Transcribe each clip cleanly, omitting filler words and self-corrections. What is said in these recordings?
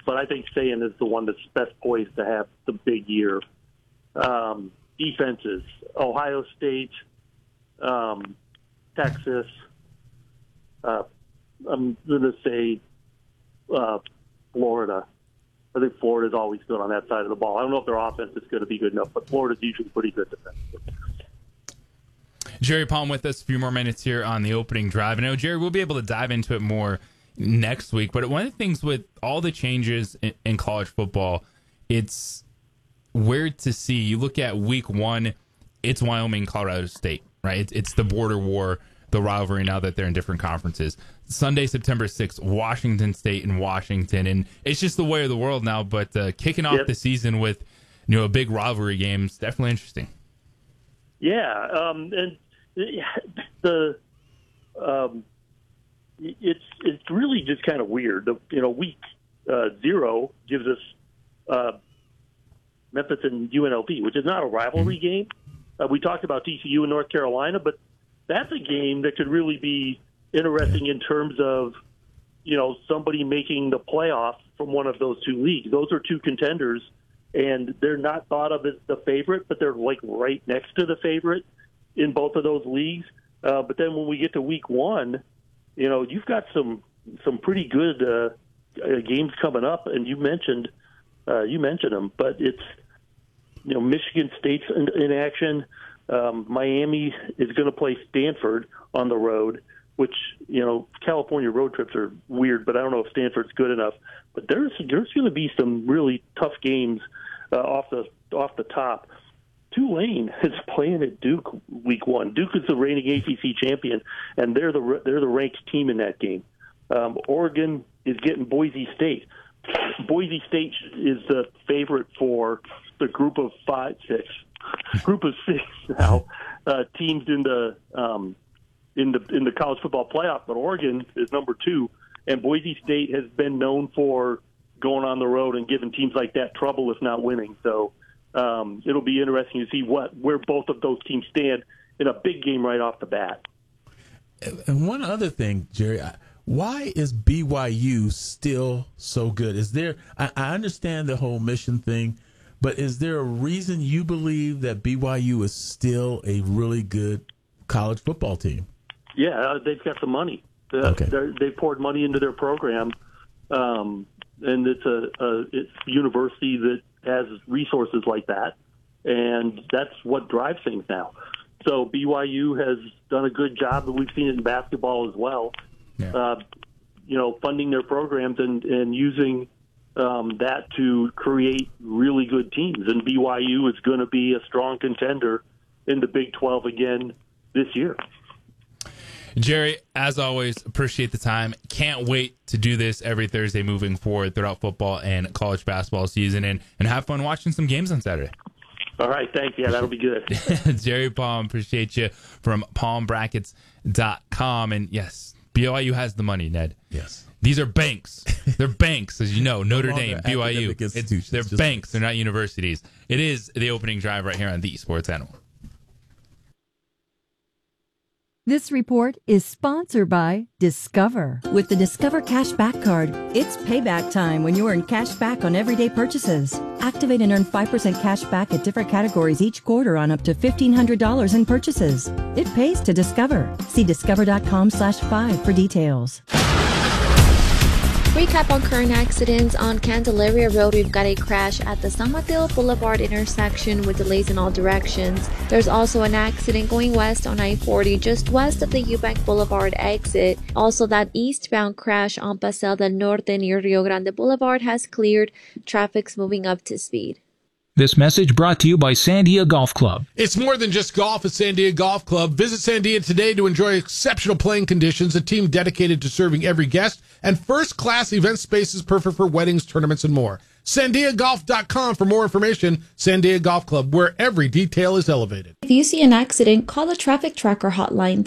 but I think Sayin is the one that's best poised to have the big year. Defenses, Ohio State, Texas. I'm going to say Florida. I think Florida's always good on that side of the ball. I don't know if their offense is going to be good enough, but Florida's usually pretty good defensively. Jerry Palm with us, a few more minutes here on the opening drive. I know, Jerry, we'll be able to dive into it more next week, but one of the things with all the changes in college football, it's weird to see. You look at week one, it's Wyoming, Colorado State, right? It's the border war, the rivalry now that they're in different conferences. Sunday, September 6th, Washington State and Washington, and it's just the way of the world now, but kicking off the season with a big rivalry game is definitely interesting. Yeah, and it's really just kind of weird. Week 0 gives us Memphis and UNLV, which is not a rivalry game. We talked about TCU and North Carolina, but that's a game that could really be interesting in terms of somebody making the playoffs from one of those two leagues. Those are two contenders, and they're not thought of as the favorite, but they're like right next to the favorite in both of those leagues. But then when we get to week 1, you've got some pretty good games coming up, and you mentioned them, but it's Michigan State's in action. Miami is going to play Stanford on the road, which California road trips are weird, but I don't know if Stanford's good enough. But there's going to be some really tough games off the top. Tulane is playing at Duke week 1. Duke is the reigning ACC champion, and they're the ranked team in that game. Oregon is getting Boise State. Boise State is the favorite for the group of 6 now teams in the college football playoff. But Oregon is number 2, and Boise State has been known for going on the road and giving teams like that trouble if not winning. So it'll be interesting to see where both of those teams stand in a big game right off the bat. And one other thing, Jerry, why is BYU still so good? Is there? I understand the whole mission thing, but is there a reason you believe that BYU is still a really good college football team? Yeah, they've got some money. They've poured money into their program, and it's a university that has resources like that, and that's what drives things now. So BYU has done a good job, and we've seen it in basketball as well. Yeah. Funding their programs and using that to create really good teams. And BYU is going to be a strong contender in the Big 12 again this year. Jerry, as always, appreciate the time. Can't wait to do this every Thursday moving forward throughout football and college basketball season, and have fun watching some games on Saturday. All right, thanks. Yeah, that'll be good. Jerry Palm, appreciate you, from palmbrackets.com. And yes, BYU has the money, Ned. Yes. These are banks. They're banks, as you know. Notre Dame, BYU. They're banks. They're not universities. It is the opening drive right here on the Sports Animal. This report is sponsored by Discover. With the Discover Cashback Card, it's payback time when you earn cash back on everyday purchases. Activate and earn 5% cash back at different categories each quarter on up to $1,500 in purchases. It pays to Discover. See discover.com/5 for details. Recap on current accidents. On Candelaria Road, we've got a crash at the San Mateo Boulevard intersection with delays in all directions. There's also an accident going west on I-40 just west of the Eubank Boulevard exit. Also, that eastbound crash on Paseo del Norte near Rio Grande Boulevard has cleared. Traffic's moving up to speed. This message brought to you by Sandia Golf Club. It's more than just golf at Sandia Golf Club. Visit Sandia today to enjoy exceptional playing conditions, a team dedicated to serving every guest, and first-class event spaces perfect for weddings, tournaments, and more. SandiaGolf.com for more information. Sandia Golf Club, where every detail is elevated. If you see an accident, call the Traffic Tracker hotline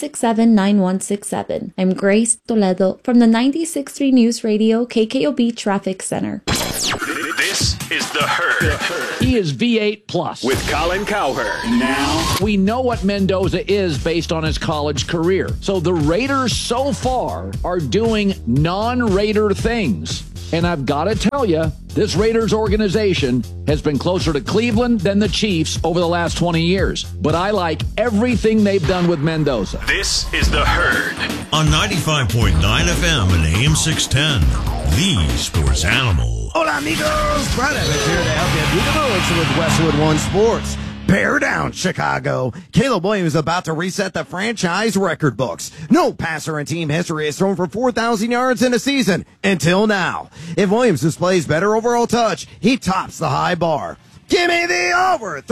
767-9167. I'm Grace Toledo from the 96.3 News Radio KKOB Traffic Center. This is The Herd. He is V8 Plus. With Colin Cowherd. Now, we know what Mendoza is based on his college career. So the Raiders so far are doing non-Raider things. And I've got to tell you, this Raiders organization has been closer to Cleveland than the Chiefs over the last 20 years. But I like everything they've done with Mendoza. This is The Herd. On 95.9 FM and AM 610, the sports animal. Hola, amigos. Brad Evans here to help you do the motion with Westwood One Sports. Bear down, Chicago. Caleb Williams is about to reset the franchise record books. No passer in team history has thrown for 4,000 yards in a season until now. If Williams displays better overall touch, he tops the high bar. Give me the over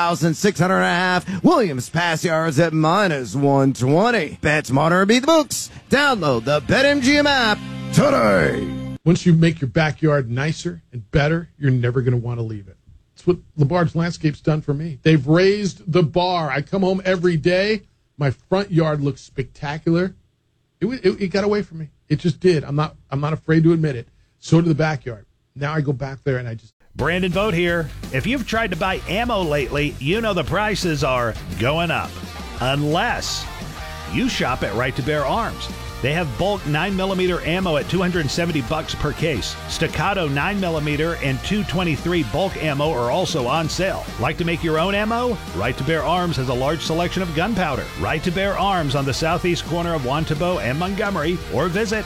3,600.5. Williams pass yards at -120. Bet smarter, beat the books. Download the BetMGM app today. Once you make your backyard nicer and better, you're never going to want to leave it. That's what LaBarge Landscape's done for me. They've raised the bar. I come home every day. My front yard looks spectacular. It got away from me. It just did. I'm not afraid to admit it. So did the backyard. Now I go back there and I just... Brandon Vogt here. If you've tried to buy ammo lately, you know the prices are going up. Unless you shop at Right to Bear Arms. They have bulk 9mm ammo at $270 per case. Staccato 9mm and .223 bulk ammo are also on sale. Like to make your own ammo? Right to Bear Arms has a large selection of gunpowder. Right to Bear Arms on the southeast corner of Wantabo and Montgomery, or visit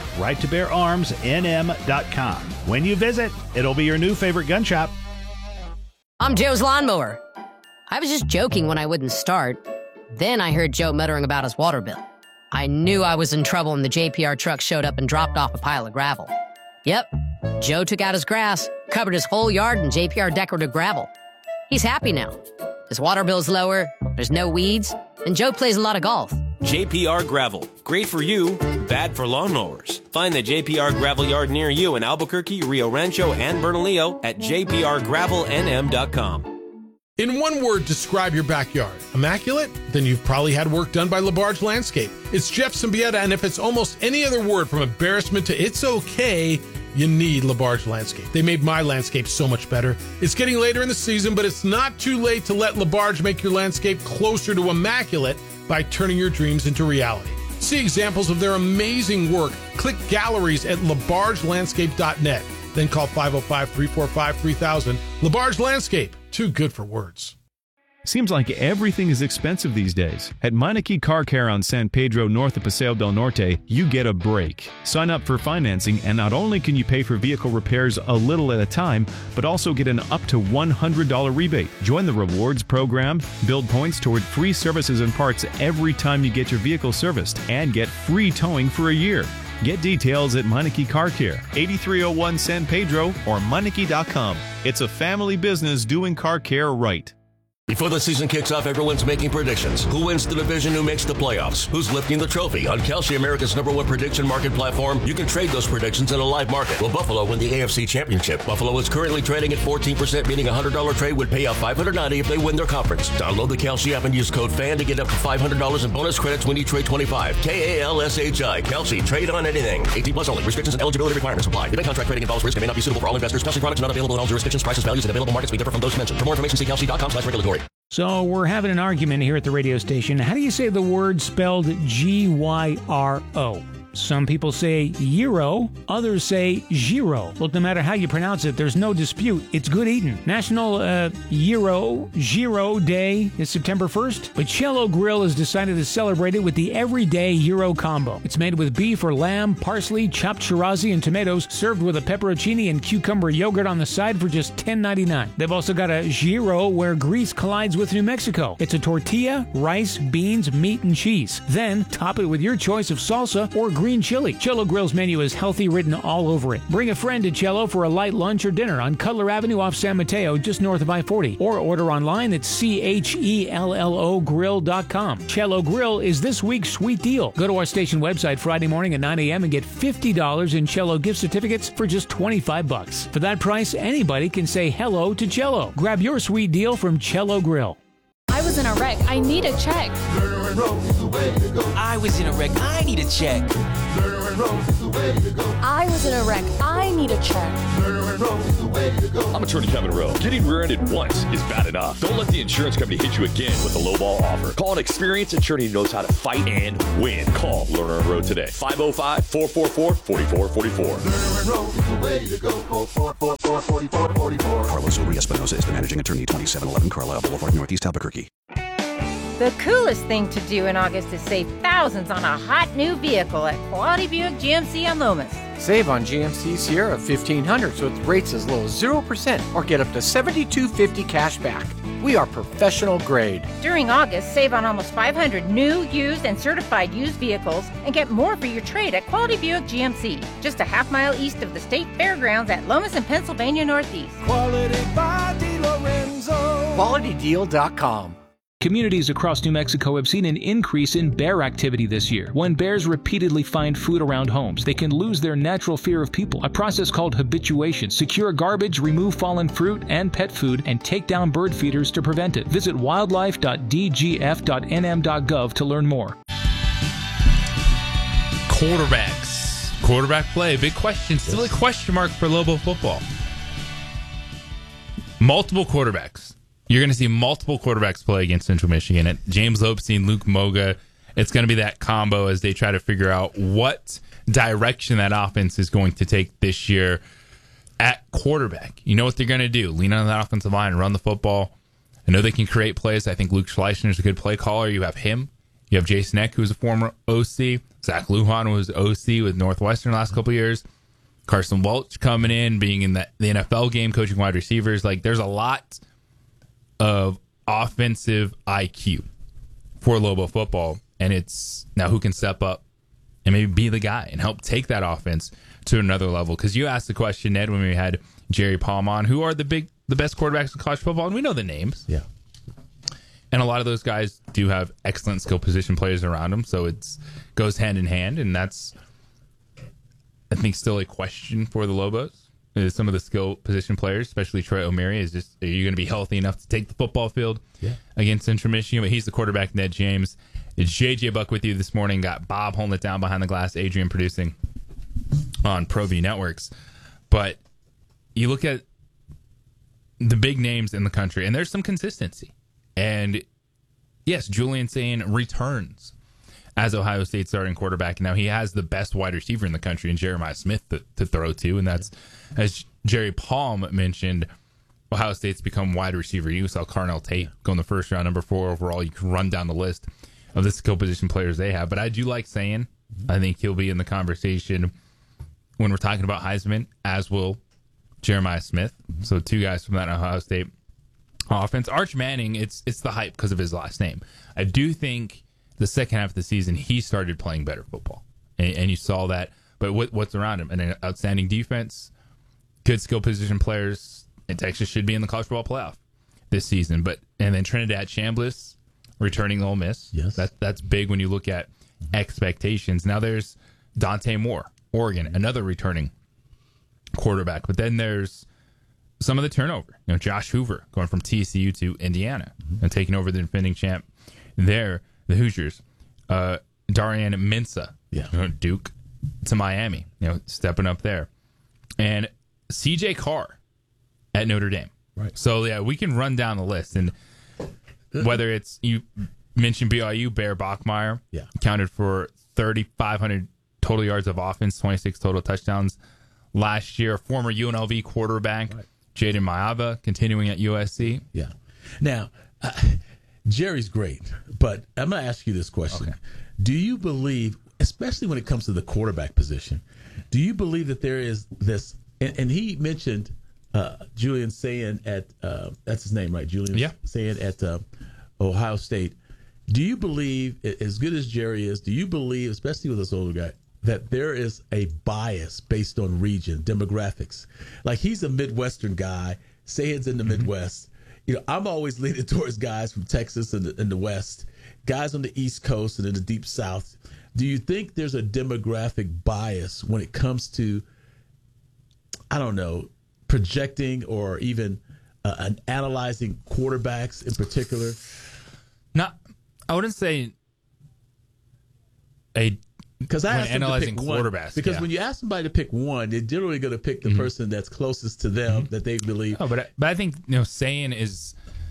righttobeararmsnm.com. When you visit, it'll be your new favorite gun shop. I'm Joe's lawnmower. I was just joking when I wouldn't start. Then I heard Joe muttering about his water bill. I knew I was in trouble when the JPR truck showed up and dropped off a pile of gravel. Yep, Joe took out his grass, covered his whole yard in JPR decorative gravel. He's happy now. His water bill's lower, there's no weeds, and Joe plays a lot of golf. JPR Gravel. Great for you, bad for lawnmowers. Find the JPR Gravel yard near you in Albuquerque, Rio Rancho, and Bernalillo at jprgravelnm.com. In one word, describe your backyard. Immaculate? Then you've probably had work done by LaBarge Landscape. It's Jeff Symbieta, and if it's almost any other word from embarrassment to it's okay, you need LaBarge Landscape. They made my landscape so much better. It's getting later in the season, but it's not too late to let LaBarge make your landscape closer to immaculate by turning your dreams into reality. See examples of their amazing work. Click galleries at labargelandscape.net. Then call 505-345-3000. LaBarge Landscape. Too good for words. Seems like everything is expensive these days. At Meineke Car Care on San Pedro north of Paseo del Norte, you get a break. Sign up for financing, and not only can you pay for vehicle repairs a little at a time, but also get an up to $100 rebate. Join the rewards program, build points toward free services and parts every time you get your vehicle serviced, and get free towing for a year. Get details at Meineke Car Care, 8301 San Pedro, or Meineke.com. It's a family business doing car care right. Before the season kicks off, everyone's making predictions. Who wins the division? Who makes the playoffs? Who's lifting the trophy? On Kalshi, America's #1 prediction market platform, you can trade those predictions in a live market. Will Buffalo win the AFC Championship? Buffalo is currently trading at 14%, meaning a $100 trade would pay out $590 if they win their conference. Download the Kalshi app and use code FAN to get up to $500 in bonus credits when you trade 25. KALSHI. Kalshi. Trade on anything. 18 plus only. Restrictions and eligibility requirements apply. Event contract trading involves risk and may not be suitable for all investors. Kalshi products not available in all jurisdictions. Prices, values, and available markets may differ from those mentioned. For more information, see kalshi.com/regulatory. So we're having an argument here at the radio station. How do you say the word spelled G-Y-R-O? Some people say gyro, others say gyro. Look, no matter how you pronounce it, there's no dispute. It's good eating. National Gyro Day is September 1st, but Cello Grill has decided to celebrate it with the Everyday Gyro Combo. It's made with beef or lamb, parsley, chopped Shirazi, and tomatoes, served with a pepperoncini and cucumber yogurt on the side for just $10.99. They've also got a gyro where Greece collides with New Mexico. It's a tortilla, rice, beans, meat, and cheese. Then top it with your choice of salsa or green green chili. Cello Grill's menu is healthy written all over it. Bring a friend to Cello for a light lunch or dinner on Cutler Avenue off San Mateo, just north of I-40. Or order online at CHELLOGrill.com. Cello Grill is this week's sweet deal. Go to our station website Friday morning at 9 a.m. and get $50 in Cello gift certificates for just $25. For that price, anybody can say hello to Cello. Grab your sweet deal from Cello Grill. I was in a wreck. I need a check. I was in a wreck. I need a check. I was in a wreck. I need a check. I'm attorney Kevin Rowe. Getting rear-ended once is bad enough. Don't let the insurance company hit you again with a lowball offer. Call an experienced attorney who knows how to fight and win. Call Lerner and Rowe today. 505-444-4444. Carlos Uri Espinosa is the managing attorney, 2711 Carlisle Boulevard, Northeast Albuquerque. The coolest thing to do in August is save thousands on a hot new vehicle at Quality Buick GMC on Loomis. Save on GMC Sierra 1500s with rates as low as 0% or get up to $7,250 cash back. We are professional grade. During August, save on almost 500 new, used, and certified used vehicles and get more for your trade at Quality Buick GMC, just a half mile east of the state fairgrounds at Lomas and Pennsylvania Northeast. Quality by DeLorenzo. QualityDeal.com. Communities across New Mexico have seen an increase in bear activity this year. When bears repeatedly find food around homes, they can lose their natural fear of people, a process called habituation. Secure garbage, remove fallen fruit and pet food, and take down bird feeders to prevent it. Visit wildlife.dgf.nm.gov to learn more. Quarterbacks. Quarterback play. Big question. Still a question mark for Lobo football. Multiple quarterbacks. You're going to see multiple quarterbacks play against Central Michigan. James Lopestein, Luke Moga. It's going to be that combo as they try to figure out what direction that offense is going to take this year at quarterback. You know what they're going to do. Lean on that offensive line and run the football. I know they can create plays. I think Luke Schleicher is a good play caller. You have him. You have Jason Eck, who's a former OC. Zach Lujan was OC with Northwestern the last couple of years. Carson Welch coming in, being in the NFL game, coaching wide receivers. Like, there's a lot of offensive IQ for Lobo football, and it's now who can step up and maybe be the guy and help take that offense to another level. Because you asked the question, Ned, when we had Jerry Palm on, who are the best quarterbacks in college football, and we know the names. Yeah, and a lot of those guys do have excellent skill position players around them, so it's goes hand in hand, and that's, I think, still a question for the Lobos. Some of the skill position players, especially Troy O'Meara, is just, are you going to be healthy enough to take the football field against Central Michigan? But he's the quarterback, Ned James. It's JJ Buck with you this morning. Got Bob holding it down behind the glass, Adrian producing on ProView Networks. But you look at the big names in the country, and there's some consistency. And yes, Julian Sayin returns as Ohio State's starting quarterback. Now, he has the best wide receiver in the country in Jeremiah Smith to throw to, and that's, as Jerry Palm mentioned, Ohio State's become wide receiver. You saw Carnell Tate go in the first round, number 4 overall. You can run down the list of the skill position players they have. But I do like Sayin. I think he'll be in the conversation when we're talking about Heisman, as will Jeremiah Smith. So 2 guys from that Ohio State offense. Arch Manning, it's the hype because of his last name. I do think the second half of the season, he started playing better football. And you saw that. But what's around him? An outstanding defense, good skill position players, and Texas should be in the college football playoff this season. And then Trinidad Chambliss returning Ole Miss. Yes. That's big when you look at expectations. Now there's Dante Moore, Oregon, another returning quarterback. But then there's some of the turnover. You know, Josh Hoover going from TCU to Indiana and taking over the defending champ there. The Hoosiers, Darian Mensah, Duke, to Miami, stepping up there. And CJ Carr at Notre Dame. Right. So, yeah, we can run down the list. And whether it's, you mentioned BYU, Bear Bachmeier, accounted for 3,500 total yards of offense, 26 total touchdowns last year. Former UNLV quarterback, Jaden Maiava, continuing at USC. Yeah. Now, Jerry's great, but I'm going to ask you this question. Okay. Do you believe, especially when it comes to the quarterback position, do you believe that there is this, and he mentioned Julian Sayin at, that's his name, right? Julian Sayin at Ohio State. Do you believe, as good as Jerry is, do you believe, especially with this older guy, that there is a bias based on region, demographics. Like, he's a Midwestern guy, Sahan's in the Midwest. I'm always leaning towards guys from Texas and the West, guys on the East Coast and in the Deep South. Do you think there's a demographic bias when it comes to, I don't know, projecting or even analyzing quarterbacks in particular? I wouldn't say because I asked analyzing them to pick quarterbacks. One, because when you ask somebody to pick one, they're generally going to pick the person that's closest to them that they believe. Oh, but I think saying is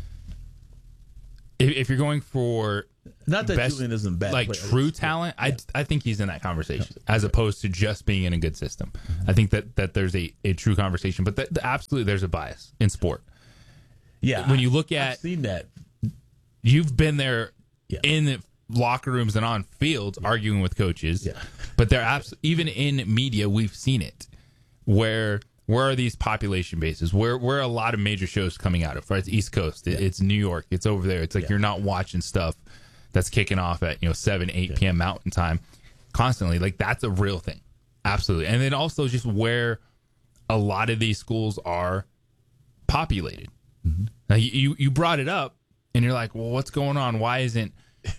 if you're going for not that best, Julian isn't bad, like true talent, I think he's in that conversation as opposed to just being in a good system. I think that there's a true conversation, but absolutely there's a bias in sport. Yeah, when you look at, I've seen that. You've been there in the locker rooms and on fields arguing with coaches, but they're even in media. We've seen it. Where are these population bases? Where are a lot of major shows coming out of? Right, it's East Coast. It's New York. It's over there. It's like you're not watching stuff that's kicking off at 7, 8 p.m. Mountain Time constantly. Like, that's a real thing, absolutely. And then also just where a lot of these schools are populated. Now you brought it up, and you're like, well, what's going on? Why isn't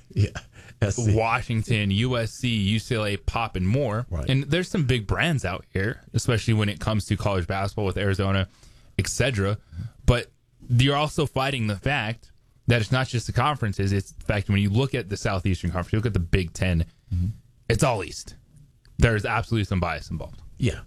Washington, USC, UCLA popping more? Right. And there's some big brands out here, especially when it comes to college basketball with Arizona, etc. But you're also fighting the fact that it's not just the conferences. It's the fact when you look at the Southeastern Conference, you look at the Big Ten, it's all East. There's absolutely some bias involved. Yeah.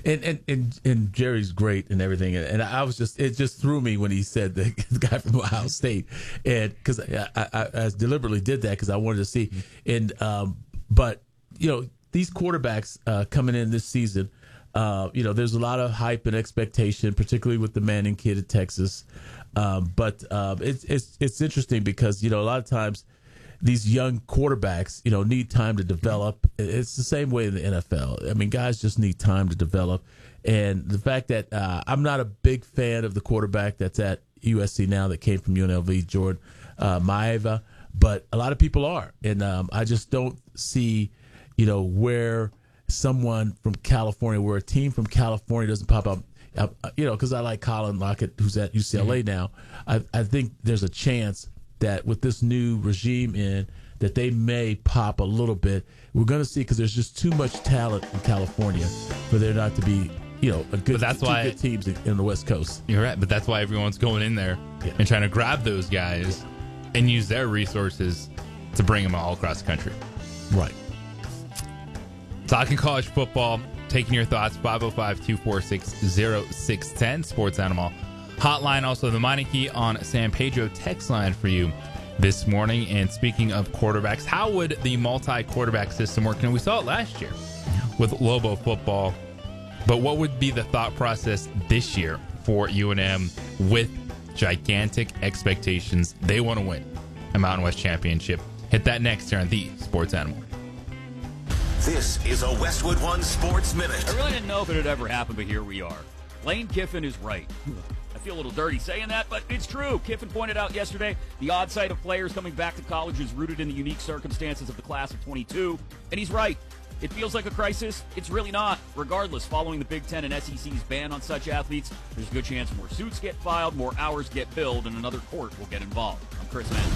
And Jerry's great and everything, and it just threw me when he said the guy from Ohio State, and because I deliberately did that because I wanted to see, and but these quarterbacks coming in this season, there's a lot of hype and expectation, particularly with the Manning kid at Texas, but it's interesting because a lot of times these young quarterbacks, need time to develop. It's the same way in the NFL. I mean, guys just need time to develop. And the fact that I'm not a big fan of the quarterback that's at USC now that came from UNLV, Jordan Maeva, but a lot of people are. And I just don't see, where someone from California, where a team from California doesn't pop up. Because I like Colin Lockett, who's at UCLA now. I think there's a chance that with this new regime that they may pop a little bit. We're going to see because there's just too much talent in California for there not to be, a good, good teams in the West Coast. You're right, but that's why everyone's going in there and trying to grab those guys and use their resources to bring them all across the country. Right. Talking college football, taking your thoughts, 505-246-0610, Sports Animal Hotline. Also, the Meineke on San Pedro text line for you this morning. And speaking of quarterbacks, how would the multi-quarterback system work? And we saw it last year with Lobo football. But what would be the thought process this year for UNM with gigantic expectations? They want to win a Mountain West championship. Hit that next here on the Sports Animal. This is a Westwood One Sports Minute. I really didn't know if it had ever happened, but here we are. Lane Kiffin is right. I feel a little dirty saying that, but it's true. Kiffin pointed out yesterday the odd side of players coming back to college is rooted in the unique circumstances of the class of 22, and he's right. It feels like a crisis. It's really not. Regardless, following the Big Ten and SEC's ban on such athletes, there's a good chance more suits get filed, more hours get billed, and another court will get involved. I'm Chris Mann.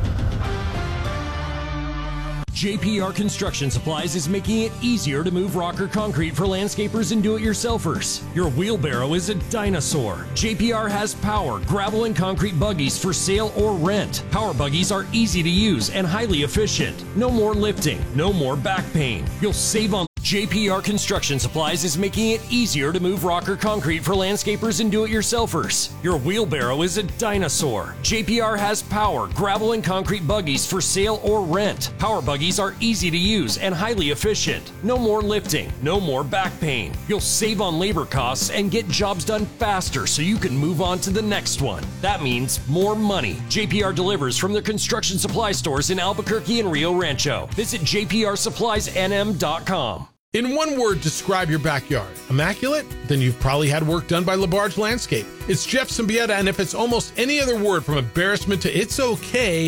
JPR Construction Supplies is making it easier to move rock or concrete for landscapers and do-it-yourselfers. Your wheelbarrow is a dinosaur. JPR has power, gravel, and concrete buggies for sale or rent. Power buggies are easy to use and highly efficient. No more lifting, no more back pain. You'll save on JPR Construction Supplies is making it easier to move rock or concrete for landscapers and do-it-yourselfers. Your wheelbarrow is a dinosaur. JPR has power, gravel, and concrete buggies for sale or rent. Power buggies are easy to use and highly efficient. No more lifting, no more back pain. You'll save on labor costs and get jobs done faster so you can move on to the next one. That means more money. JPR delivers from their construction supply stores in Albuquerque and Rio Rancho. Visit jprsuppliesnm.com. In one word, describe your backyard. Immaculate? Then you've probably had work done by LaBarge Landscape. It's Jeff Symbieta, and if it's almost any other word from embarrassment to it's okay,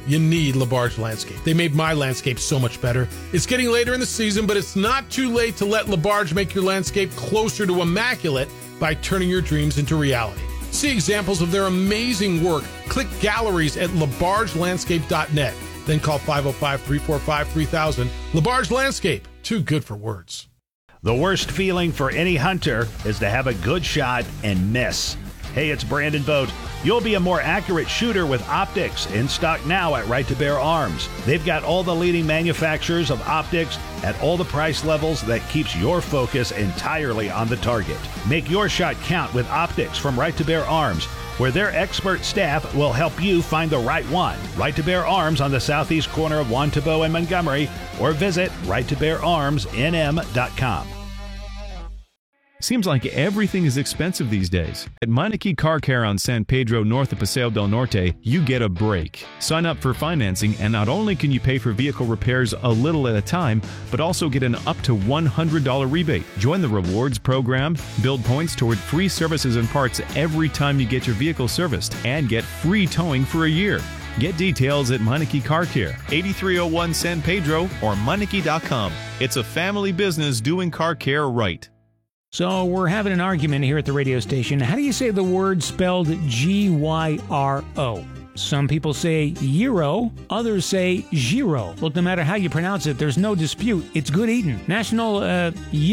you need LaBarge Landscape. They made my landscape so much better. It's getting later in the season, but it's not too late to let LaBarge make your landscape closer to immaculate by turning your dreams into reality. See examples of their amazing work. Click galleries at labargelandscape.net. Then call 505-345-3000. LaBarge Landscape, too good for words. The worst feeling for any hunter is to have a good shot and miss. Hey, it's Brandon Vogt. You'll be a more accurate shooter with optics, in stock now at Right to Bear Arms. They've got all the leading manufacturers of optics at all the price levels that keeps your focus entirely on the target. Make your shot count with optics from Right to Bear Arms, where their expert staff will help you find the right one. Right to Bear Arms on the southeast corner of Wantabo and Montgomery, or visit righttobeararmsnm.com. Seems like everything is expensive these days. At Meineke Car Care on San Pedro north of Paseo del Norte, you get a break. Sign up for financing, and not only can you pay for vehicle repairs a little at a time, but also get an up to $100 rebate. Join the rewards program, build points toward free services and parts every time you get your vehicle serviced, and get free towing for a year. Get details at Meineke Car Care, 8301 San Pedro, or Meineke.com. It's a family business doing car care right. So we're having an argument here at the radio station. How do you say the word spelled G-Y-R-O? Some people say gyro, others say gyro. Look, no matter how you pronounce it, there's no dispute. It's good eating. National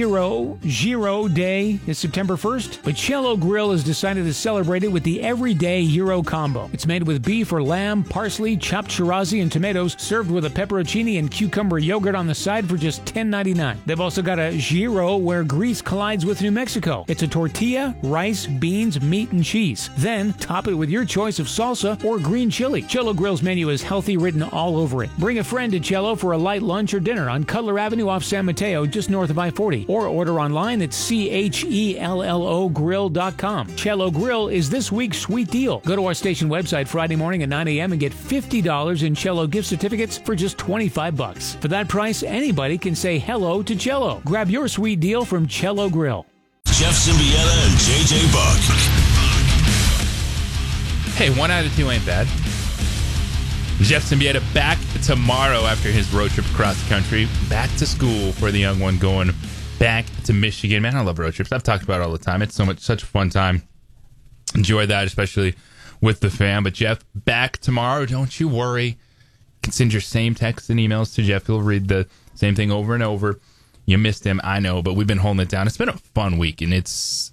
Gyro Day is September 1st, but Cello Grill has decided to celebrate it with the Everyday Gyro Combo. It's made with beef or lamb, parsley, chopped Shirazi, and tomatoes, served with a pepperoncini and cucumber yogurt on the side for just $10.99. They've also got a gyro where Greece collides with New Mexico. It's a tortilla, rice, beans, meat, and cheese. Then top it with your choice of salsa or green chili. Cello Grill's menu is healthy written all over it. Bring a friend to Cello for a light lunch or dinner on Cutler Avenue off San Mateo, just north of I-40. Or order online at CHELLOGrill.com. Cello Grill is this week's sweet deal. Go to our station website Friday morning at 9 a.m. and get $50 in Cello gift certificates for just $25. For that price, anybody can say hello to Cello. Grab your sweet deal from Cello Grill. Jeff Symbieta and JJ Buck. Hey, 1 out of 2 ain't bad. Jeff Symbieta back tomorrow after his road trip across the country. Back to school for the young one, going back to Michigan. Man, I love road trips. I've talked about it all the time. It's such a fun time. Enjoy that, especially with the fam. But Jeff, back tomorrow. Don't you worry. You can send your same texts and emails to Jeff. He'll read the same thing over and over. You missed him, I know, but we've been holding it down. It's been a fun week, and it's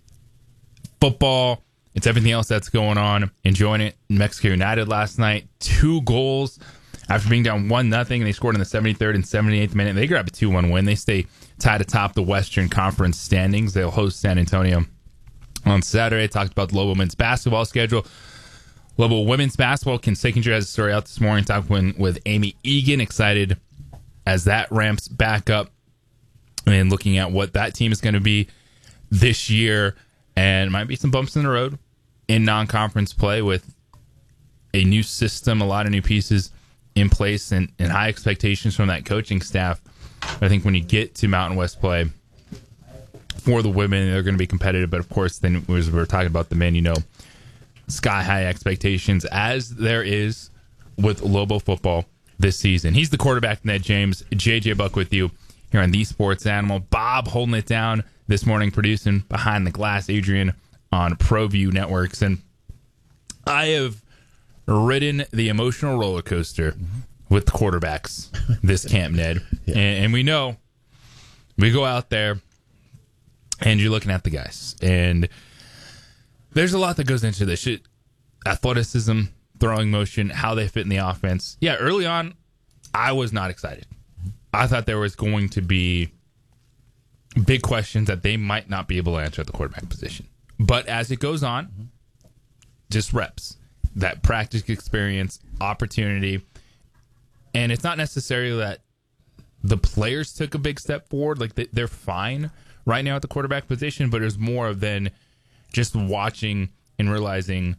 football. It's everything else that's going on. Enjoying it. Mexico United last night, 2 goals after being down 1-0, and they scored in the 73rd and 78th minute. They grab a 2-1 win. They stay tied atop the Western Conference standings. They'll host San Antonio on Saturday. Talked about the Lobo men's basketball schedule. Lobo women's basketball. Ken Sickinger has a story out this morning talking with Amy Egan. Excited as that ramps back up and looking at what that team is going to be this year. And might be some bumps in the road in non-conference play with a new system, a lot of new pieces in place, and high expectations from that coaching staff. I think when you get to Mountain West play for the women, they're going to be competitive. But, of course, then as we're talking about the men, sky-high expectations, as there is with Lobo football this season. He's the quarterback, Ned James. JJ Buck with you here on The Sports Animal. Bob holding it down this morning, producing Behind the Glass, Adrian on ProView Networks. And I have ridden the emotional roller coaster with the quarterbacks this camp, Ned. Yeah. And we know we go out there and you're looking at the guys. And there's a lot that goes into this. Athleticism, throwing motion, how they fit in the offense. Yeah, early on, I was not excited. I thought there was going to be big questions that they might not be able to answer at the quarterback position. But as it goes on, just reps, that practice experience, opportunity. And it's not necessarily that the players took a big step forward. Like, they're fine right now at the quarterback position, but there's more of than just watching and realizing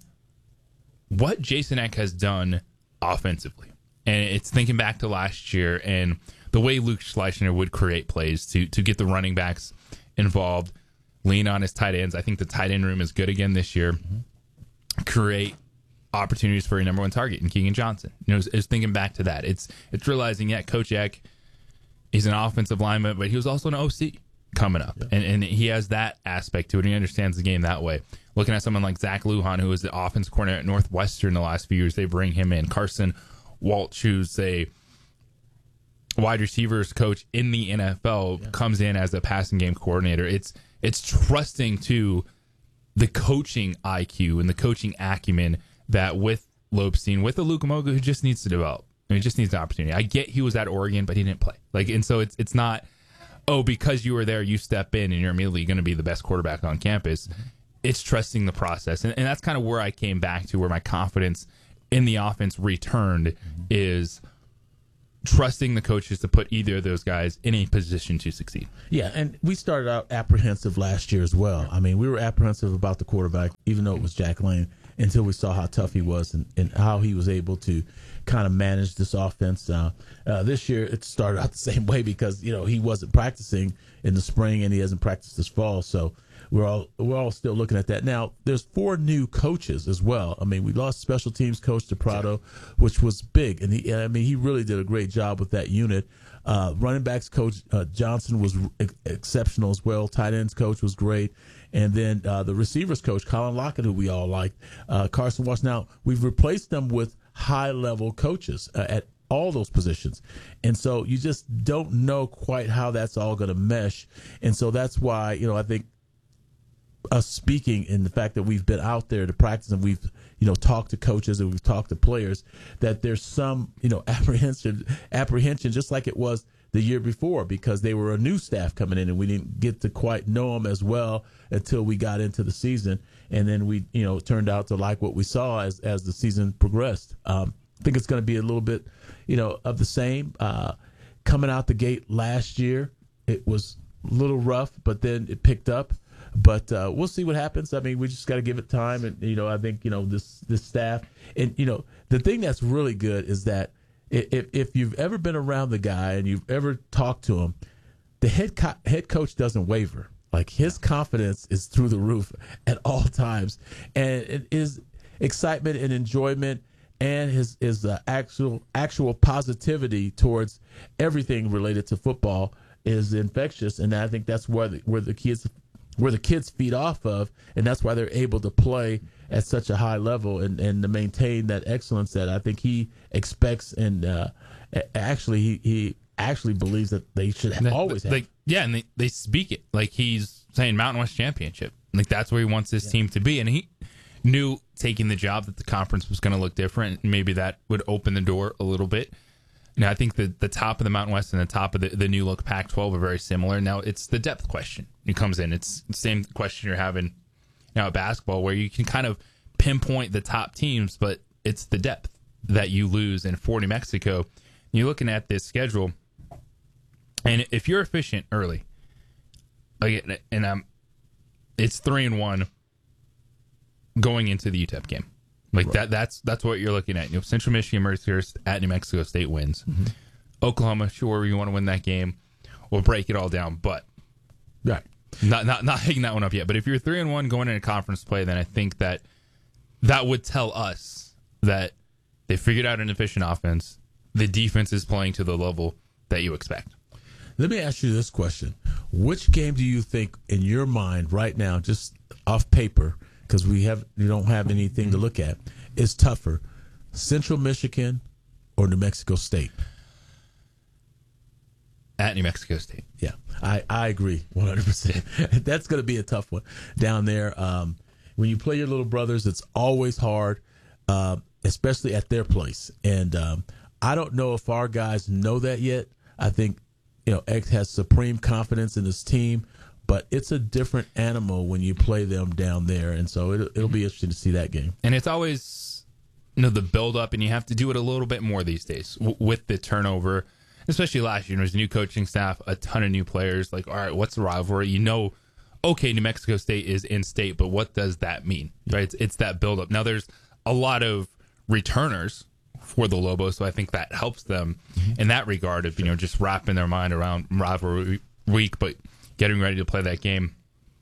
what Jason Eck has done offensively. And it's thinking back to last year and the way Luke Schleicher would create plays to get the running backs involved, lean on his tight ends. I think the tight end room is good again this year. Create opportunities for your number one target in Keegan Johnson. Is thinking back to that. It's realizing, Coach Eck, he's an offensive lineman, but he was also an OC coming up. Yeah. And he has that aspect to it. And he understands the game that way. Looking at someone like Zach Lujan, who was the offensive coordinator at Northwestern the last few years, they bring him in. Carson Walsh, who's a wide receivers coach in the NFL, comes in as a passing game coordinator. It's trusting to the coaching IQ and the coaching acumen that with Lopestein, with the Luka Moga, who just needs to develop. He just needs an opportunity. I get he was at Oregon, but he didn't play. And so it's not, because you were there, you step in and you're immediately going to be the best quarterback on campus. It's trusting the process. And that's kind of where I came back to, where my confidence in the offense returned, is trusting the coaches to put either of those guys in a position to succeed. Yeah, and we started out apprehensive last year as well. I mean, we were apprehensive about the quarterback, even though it was Jack Lane, until we saw how tough he was and how he was able to kind of manage this offense. This year, it started out the same way because, he wasn't practicing in the spring and he hasn't practiced this fall. So we're all still looking at that. Now, there's 4 new coaches as well. I mean, we lost special teams coach to Prado, which was big. And he really did a great job with that unit. Running backs coach Johnson was exceptional as well. Tight ends coach was great. And then the receivers coach, Colin Lockett, who we all liked, Carson Walsh. Now, we've replaced them with high-level coaches at all those positions. And so you just don't know quite how that's all going to mesh. And so that's why, I think us speaking in the fact that we've been out there to practice and we've, talked to coaches and we've talked to players, that there's some, apprehension just like it was the year before, because they were a new staff coming in and we didn't get to quite know them as well until we got into the season. And then we, turned out to like what we saw as the season progressed. I think it's going to be a little bit, of the same. Coming out the gate last year, it was a little rough, but then it picked up. But we'll see what happens. I mean, we just got to give it time. And, I think, this staff. And, the thing that's really good is that if you've ever been around the guy and you've ever talked to him, the head coach doesn't waver. Like, his confidence is through the roof at all times. And his excitement and enjoyment and his actual positivity towards everything related to football is infectious. And I think that's where the kids feed off of, and that's why they're able to play at such a high level and to maintain that excellence that I think he expects, and he actually believes that they should always have. And they speak it like he's saying Mountain West Championship. Like, that's where he wants his team to be, and he knew taking the job that the conference was going to look different, and maybe that would open the door a little bit. Now, I think the top of the Mountain West and the top of the new look Pac-12 are very similar. Now, it's the depth question. It comes in. It's the same question you're having now at basketball, where you can kind of pinpoint the top teams, but it's the depth that you lose. And for New Mexico, you're looking at this schedule, and if you're efficient early, it's 3-1 going into the UTEP game. Like, right. That's what you're looking at. Central Michigan, Mercyhurst at New Mexico State wins. Mm-hmm. Oklahoma, sure, you want to win that game. We'll break it all down, but right, not hanging that one up yet. But if you're 3-1 going into conference play, then I think that would tell us that they figured out an efficient offense. The defense is playing to the level that you expect. Let me ask you this question: which game do you think, in your mind right now, just off paper, because you don't have anything to look at, is tougher, Central Michigan or New Mexico State? At New Mexico State. Yeah, I agree 100%. That's going to be a tough one down there. When you play your little brothers, it's always hard, especially at their place. And I don't know if our guys know that yet. I think X has supreme confidence in his team, but it's a different animal when you play them down there, and so it'll be interesting to see that game. And it's always the build up, and you have to do it a little bit more these days with the turnover, especially last year. There's a new coaching staff, a ton of new players. Like, all right, what's the rivalry? Okay, New Mexico State is in state, but what does that mean? Right? It's that build up. Now, there's a lot of returners for the Lobos, so I think that helps them in that regard of just wrapping their mind around rivalry week, but getting ready to play that game.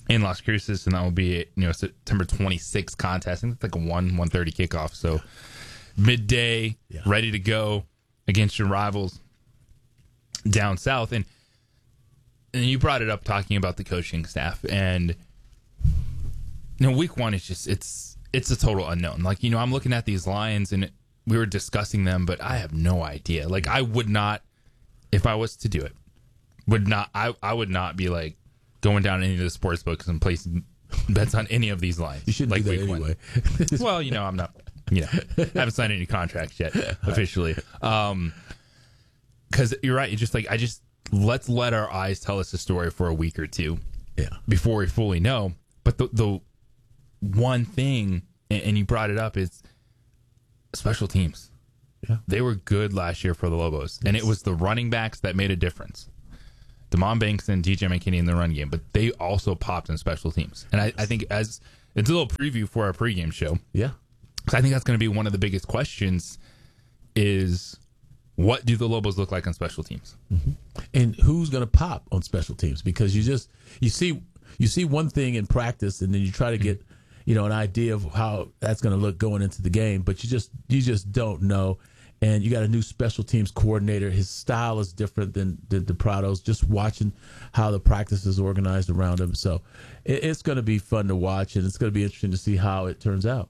in Las Cruces, and that will be September 26th contest. I think it's like a 1:30 kickoff. So midday, ready to go against your rivals down south. And you brought it up talking about the coaching staff, and week one is just it's a total unknown. Like, I'm looking at these lines and we were discussing them, but I have no idea. Like, I would not, if I was to do it, I would not be like going down any of the sports books and placing bets on any of these lines. You shouldn't like do that week anyway. Well, I'm not, I haven't signed any contracts yet officially. Because you're right. Let's let our eyes tell us a story for a week or two before we fully know. But the one thing, and you brought it up, is special teams. Yeah. They were good last year for the Lobos, and it was the running backs that made a difference. Damon Banks and DJ McKinney in the run game, but they also popped in special teams. And I think as it's a little preview for our pregame show. Yeah. Because I think that's going to be one of the biggest questions is, what do the Lobos look like on special teams? Mm-hmm. And who's going to pop on special teams? Because you see one thing in practice, and then you try to get an idea of how that's going to look going into the game, but you just don't know. And you got a new special teams coordinator. His style is different than Prado's. Just watching how the practice is organized around him, so it's going to be fun to watch, and it's going to be interesting to see how it turns out.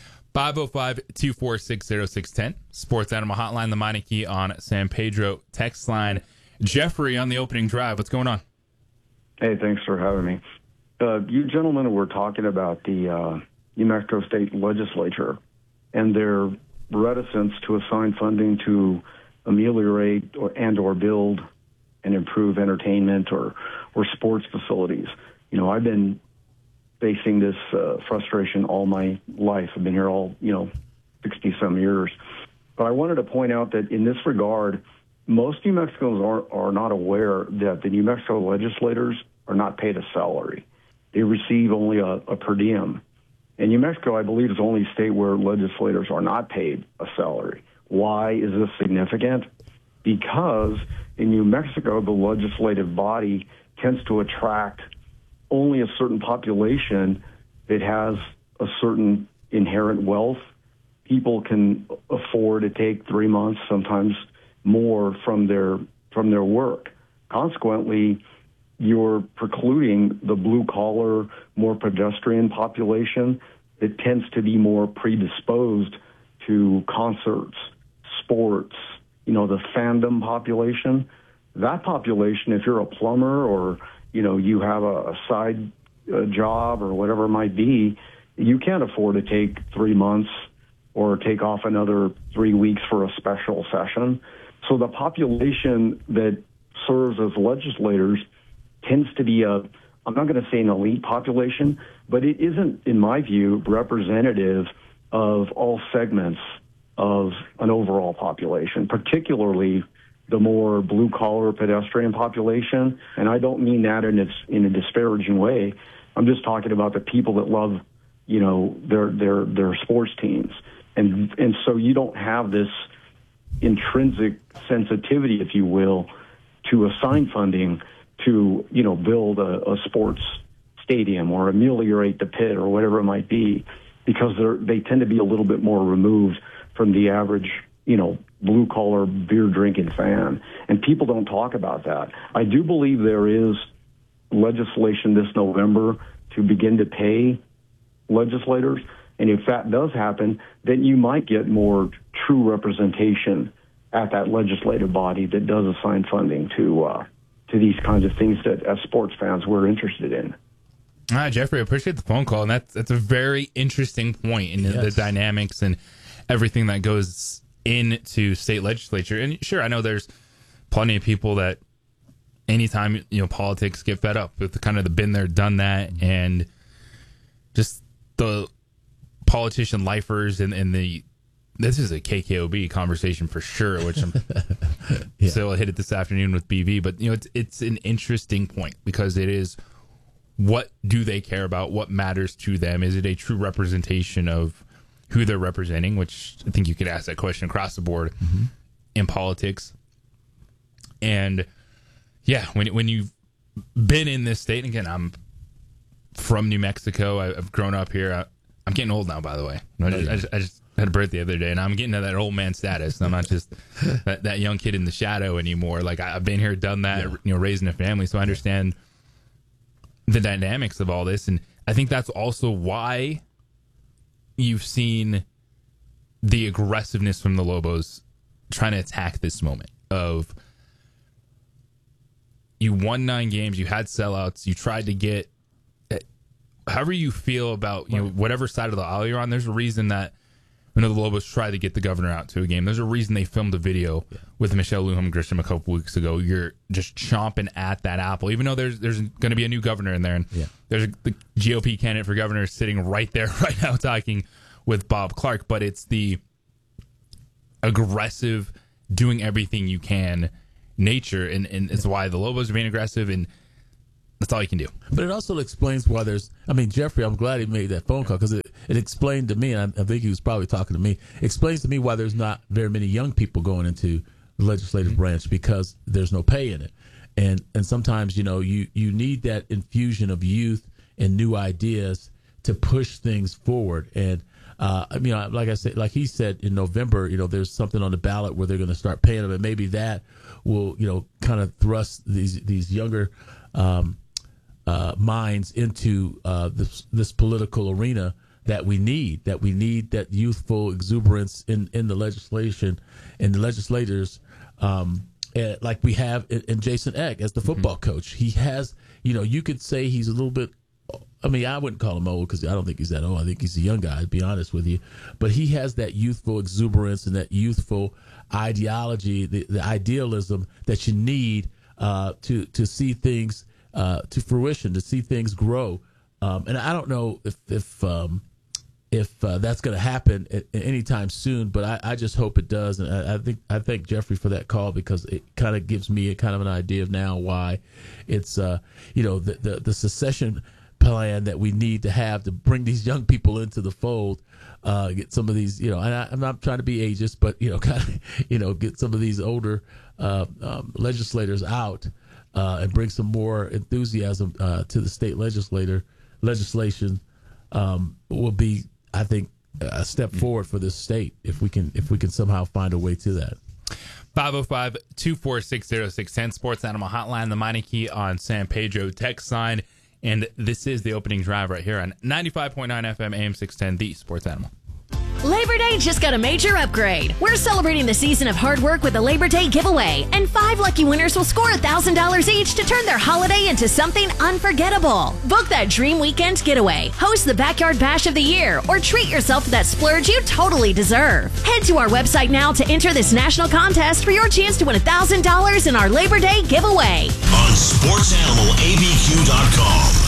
505-246-0610. Sports Animal Hotline, the Meineke on San Pedro text line. Jeffrey on the opening drive. What's going on? Hey, thanks for having me. You gentlemen were talking about the New Mexico State Legislature and their reticence to assign funding to ameliorate or build and improve entertainment or sports facilities. I've been facing this frustration all my life. I've been here all 60-some years. But I wanted to point out that in this regard, most New Mexicans are not aware that the New Mexico legislators are not paid a salary. They receive only a per diem. And New Mexico, I believe, is the only state where legislators are not paid a salary. Why is this significant? Because in New Mexico, the legislative body tends to attract only a certain population that has a certain inherent wealth. People can afford to take 3 months, sometimes more, from their work. Consequently, you're precluding the blue-collar, more pedestrian population that tends to be more predisposed to concerts, sports, the fandom population. That population, if you're a plumber or, you have a side job or whatever it might be, you can't afford to take 3 months or take off another 3 weeks for a special session. So the population that serves as legislators tends to be I'm not going to say an elite population, but it isn't, in my view, representative of all segments of an overall population, particularly the more blue-collar pedestrian population. And I don't mean that in a disparaging way. I'm just talking about the people that love, their sports teams. And so you don't have this intrinsic sensitivity, if you will, to assign funding to, build a sports stadium or ameliorate the pit or whatever it might be, because they tend to be a little bit more removed from the average, blue-collar beer-drinking fan. And people don't talk about that. I do believe there is legislation this November to begin to pay legislators. And if that does happen, then you might get more true representation at that legislative body that does assign funding to these kinds of things that, as sports fans, we're interested in. All right, Jeffrey, I appreciate the phone call, and that's a very interesting point in the dynamics and everything that goes into state legislature. And sure, I know there's plenty of people that anytime politics get fed up with the been there, done that, and just the politician lifers and the. This is a KKOB conversation for sure, which I'm still hit it this afternoon with BV. But it's an interesting point because it is, what do they care about? What matters to them? Is it a true representation of who they're representing? Which I think you could ask that question across the board in politics. And when you've been in this state, and again, I'm from New Mexico. I've grown up here. I'm getting old now, by the way. I just had a birthday the other day, and I'm getting to that old man status. I'm not just that young kid in the shadow anymore. Like, I've been here, done that, raising a family, so I understand the dynamics of all this. And I think that's also why you've seen the aggressiveness from the Lobos trying to attack this moment of you won 9 games, you had sellouts, you tried to get however you feel about whatever side of the aisle you're on. There's a reason that the Lobos tried to get the governor out to a game. There's a reason they filmed a video with Michelle Lujan Grisham a couple weeks ago. You're just chomping at that apple, even though there's going to be a new governor in there, and there's the GOP candidate for governor sitting right there right now talking with Bob Clark. But it's the aggressive, doing everything you can nature, and it's why the Lobos are being aggressive, and that's all you can do. But it also explains why Jeffrey, I'm glad he made that phone call, because it explained to me, and I think he was probably talking to me, explains to me why there's not very many young people going into the legislative branch, because there's no pay in it. And sometimes, you need that infusion of youth and new ideas to push things forward. And like I said, like he said in November, there's something on the ballot where they're going to start paying them, and maybe that will, kind of thrust these younger minds into this political arena that we need that youthful exuberance in the legislation and the legislators, like we have in Jason Eck as the football coach. He has, you could say he's a little bit. I mean, I wouldn't call him old, because I don't think he's that old. I think he's a young guy, to be honest with you. But he has that youthful exuberance and that youthful ideology, the idealism that you need to see things to fruition, to see things grow. And I don't know if that's going to happen at anytime soon, but I just hope it does. And I thank Jeffrey for that call, because it kind of gives me an idea of now why it's the secession plan that we need to have to bring these young people into the fold, get some of these, and I'm not trying to be ageist, but get some of these older legislators out and bring some more enthusiasm to the state legislation will be, I think, a step forward for this state if we can somehow find a way to that. 505-246-0610 Sports Animal Hotline, the Meineke on San Pedro text line. And this is the opening drive right here on 95.9 FM, AM 610, the Sports Animal. Labor Day just got a major upgrade. We're celebrating the season of hard work with a Labor Day giveaway, and 5 lucky winners will score $1,000 each to turn their holiday into something unforgettable. Book that dream weekend getaway, host the Backyard Bash of the Year, or treat yourself to that splurge you totally deserve. Head to our website now to enter this national contest for your chance to win $1,000 in our Labor Day giveaway. On SportsAnimalABQ.com.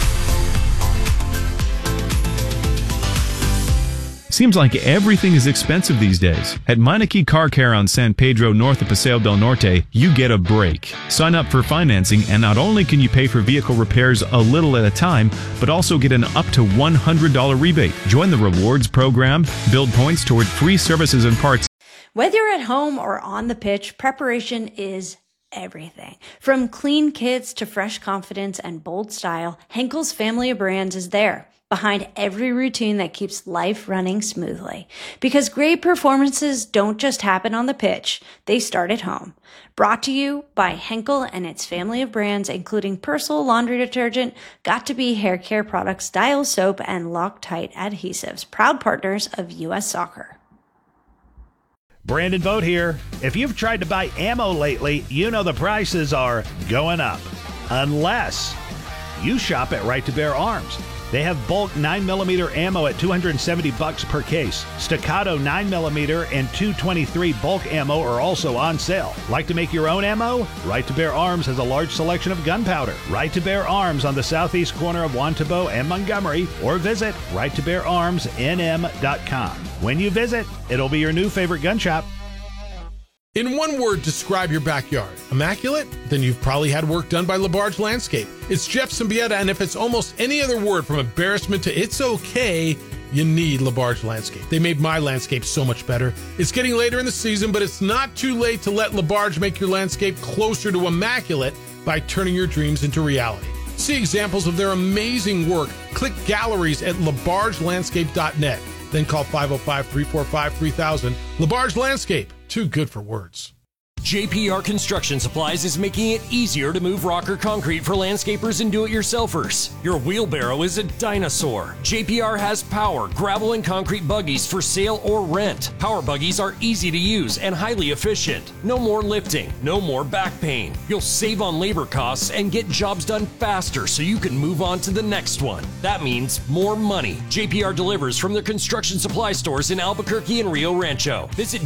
Seems like everything is expensive these days. At Meineke Car Care on San Pedro north of Paseo del Norte, you get a break. Sign up for financing, and not only can you pay for vehicle repairs a little at a time, but also get an up to $100 rebate. Join the rewards program, build points toward free services and parts. Whether you're at home or on the pitch, preparation is everything. From clean kits to fresh confidence and bold style, Henkel's family of brands is there, behind every routine that keeps life running smoothly. Because great performances don't just happen on the pitch, they start at home. Brought to you by Henkel and its family of brands, including Persil laundry detergent, Got2b hair care products, Dial soap, and Loctite adhesives, proud partners of U.S. Soccer. Brandon Vogt here. If you've tried to buy ammo lately, you know the prices are going up. Unless you shop at Right to Bear Arms. They have bulk 9mm ammo at $270 per case. Staccato 9mm and .223 bulk ammo are also on sale. Like to make your own ammo? Right to Bear Arms has a large selection of gunpowder. Right to Bear Arms on the southeast corner of Wantabo and Montgomery, or visit righttobeararmsnm.com. When you visit, it'll be your new favorite gun shop. In one word, describe your backyard. Immaculate? Then you've probably had work done by LaBarge Landscape. It's Jeff Symbieta, and if it's almost any other word from embarrassment to it's okay, you need LaBarge Landscape. They made my landscape so much better. It's getting later in the season, but it's not too late to let LaBarge make your landscape closer to immaculate by turning your dreams into reality. See examples of their amazing work. Click galleries at labargelandscape.net. Then call 505-345-3000. LaBarge Landscape, too good for words. JPR Construction Supplies is making it easier to move rocker concrete for landscapers and do-it-yourselfers. Your wheelbarrow is a dinosaur. JPR has power, gravel, and concrete buggies for sale or rent. Power buggies are easy to use and highly efficient. No more lifting, no more back pain. You'll save on labor costs and get jobs done faster so you can move on to the next one. That means more money. JPR delivers from their construction supply stores in Albuquerque and Rio Rancho. Visit